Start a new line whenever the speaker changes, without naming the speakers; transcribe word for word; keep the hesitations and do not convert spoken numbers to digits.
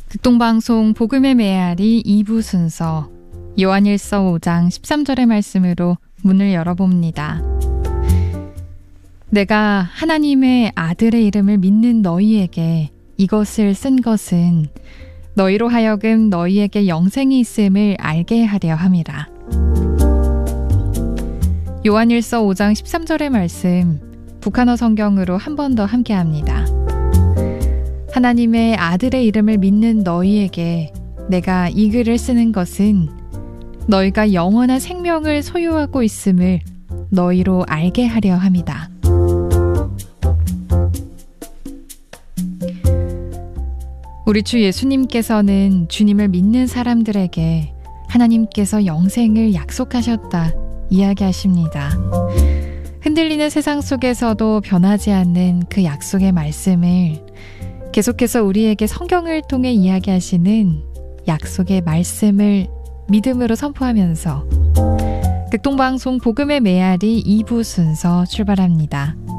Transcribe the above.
극동방송 복음의 메아리 이 부 순서 요한일서 오 장 십삼 절의 말씀으로 문을 열어봅니다. 내가 하나님의 아들의 이름을 믿는 너희에게 이것을 쓴 것은 너희로 하여금 너희에게 영생이 있음을 알게 하려 함이라. 요한일서 오 장 십삼 절의 말씀 북한어 성경으로 한 번 더 함께합니다. 하나님의 아들의 이름을 믿는 너희에게 내가 이 글을 쓰는 것은 너희가 영원한 생명을 소유하고 있음을 너희로 알게 하려 함이다. 우리 주 예수님께서는 주님을 믿는 사람들에게 하나님께서 영생을 약속하셨다 이야기하십니다. 흔들리는 세상 속에서도 변하지 않는 그 약속의 말씀을 계속해서 우리에게 성경을 통해 이야기하시는 약속의 말씀을 믿음으로 선포하면서 극동방송 복음의 메아리 이 부 순서 출발합니다.